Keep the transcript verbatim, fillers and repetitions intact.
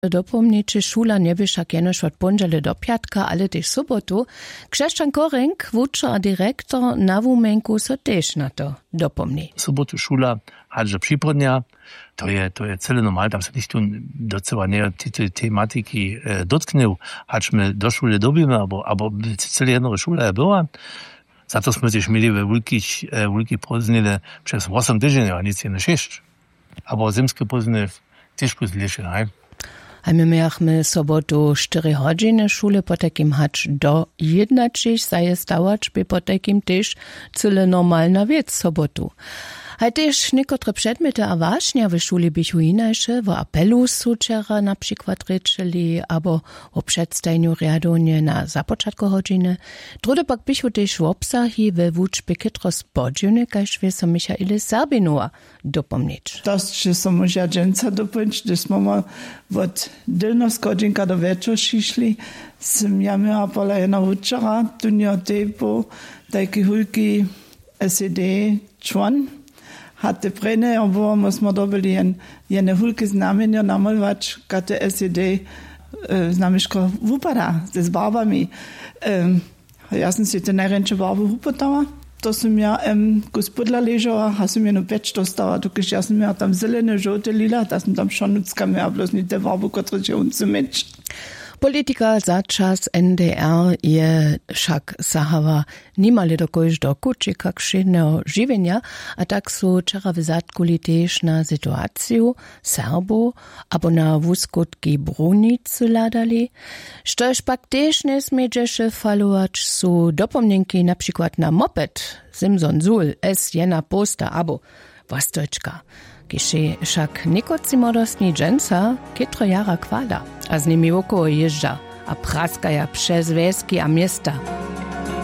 Dopomniczy szula nie wyszak jenoż od poniedziałku do piatka, ale też sobotu. Krzeszczan Korenk, wuczer a dyrektor na wumenku so też na to dopomni. Sobotu szula, hadże przypodnia, to je, to je cele normal, tam se nicht docela nie tej tematyki e, dotknął, hadżmy do szule dobimy, albo, albo cele jedno szula była. Za to jsme też mieli we wielkich, e, wielkich poznile przez osiem tygodni, a nic nie sześć. Aber zimskie poznile też pozlisze, hej. A my miachmy sobotu cztery godziny szule, potekim hacz do jednaczyś, zaje stałacz, by potekim też cyle normalna wiec sobotu. A też niekotre przedmioty a ważnia w szuli bychu inajsze, w apelu suczera na przykład ryczyli, albo o przedstajniu riadonie na zapoczatku godziny. Drude pak bychu też w obsahi we wuczbie kytro spodziny, kaž wie so Michaele Serbinowa dopomnieć. To, że są może dżęca dopomnieć, gdyż mamy od dylnos godzinka do wieczor šišli, sam ja miała pola jedna wuczera, tu nie typu, takie hulki S E D czwan, hatte brenne, obwohl muss man da byli jene hulke znamenja namalować, kate S E D znamieszko wupada, z barbami. Ja sam si te najręcze barby wupotała, to sam ja um, gospodla leżała, a sam ja no pecz dostała, dokiż ja sam ja tam zelene, żółte, lila, da sam tam szonucka miała, bloß nie te barby, które się unzumecz. Politika za czas N D R je však sahava nimali dokož do kuči kakšeného živenia, a tak sú čara v zatkuli tež na situáciu Serbo abo na wuskutki brunicu ladali. Štož pak tež nesmieđeše falovať sú dopomnenky napríklad na moped, Simson Zul, S jena posta abo Vostojčka. Kiši však nikoci modostní dženca kitro jara kvada, a z nimi okolo ježdža a praskaja přes vesky a města.